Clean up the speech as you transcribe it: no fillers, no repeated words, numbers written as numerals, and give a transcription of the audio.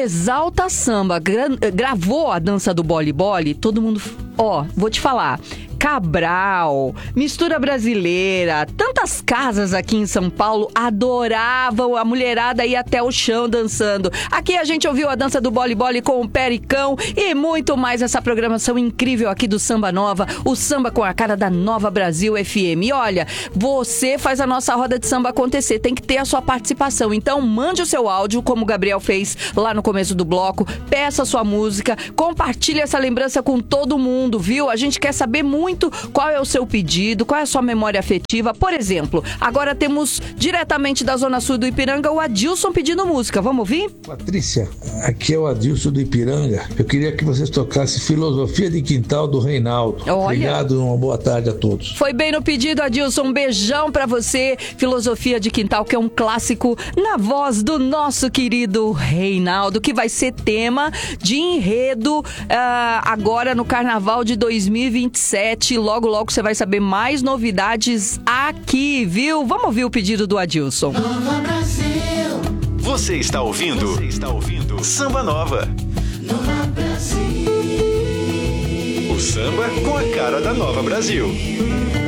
Exalta Samba gravou a dança do Boli Boli, todo mundo... vou te falar... Cabral, Mistura Brasileira, tantas casas aqui em São Paulo adoravam, a mulherada ir até o chão dançando. Aqui a gente ouviu a dança do Boli Boli com o Pericão e muito mais, essa programação incrível aqui do Samba Nova, o samba com a cara da Nova Brasil FM. E olha, você faz a nossa roda de samba acontecer, tem que ter a sua participação. Então mande o seu áudio, como o Gabriel fez lá no começo do bloco, peça a sua música, compartilhe essa lembrança com todo mundo, viu? A gente quer saber muito qual é o seu pedido, qual é a sua memória afetiva. Por exemplo, agora temos diretamente da Zona Sul do Ipiranga o Adilson pedindo música. Vamos ouvir? Patrícia, aqui é o Adilson do Ipiranga. Eu queria que vocês tocassem Filosofia de Quintal do Reinaldo. Olha. Obrigado, uma boa tarde a todos. Foi bem no pedido, Adilson. Um beijão pra você. Filosofia de Quintal, que é um clássico na voz do nosso querido Reinaldo, que vai ser tema de enredo agora no Carnaval de 2027. Logo, logo você vai saber mais novidades aqui, viu? Vamos ouvir o pedido do Adilson. Nova Brasil. Você está ouvindo? Samba Nova. Nova Brasil. O samba com a cara da Nova Brasil.